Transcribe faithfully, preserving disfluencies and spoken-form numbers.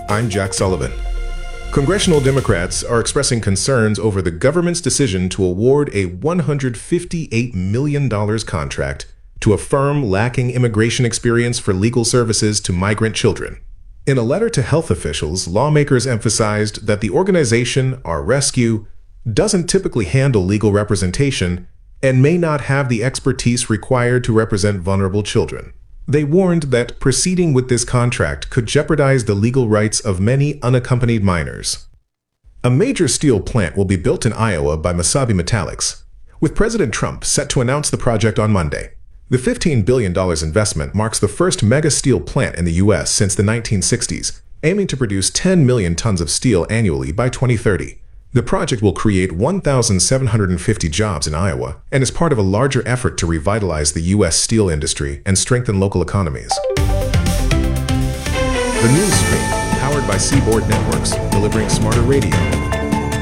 I'm Jack Sullivan. Congressional Democrats are expressing concerns over the government's decision to award a one hundred fifty-eight million dollars contract to a firm lacking immigration experience for legal services to migrant children. In a letter to health officials, lawmakers emphasized that the organization, Our Rescue, doesn't typically handle legal representation and may not have the expertise required to represent vulnerable children. They warned that proceeding with this contract could jeopardize the legal rights of many unaccompanied minors. A major steel plant will be built in Iowa by Mesabi Metallics, with President Trump set to announce the project on Monday. The fifteen billion dollars investment marks the first mega steel plant in the U S since the nineteen sixties, aiming to produce ten million tons of steel annually by twenty thirty. The project will create one thousand seven hundred fifty jobs in Iowa and is part of a larger effort to revitalize the U S steel industry and strengthen local economies. The News Stream, powered by Seaboard Networks, delivering smarter radio.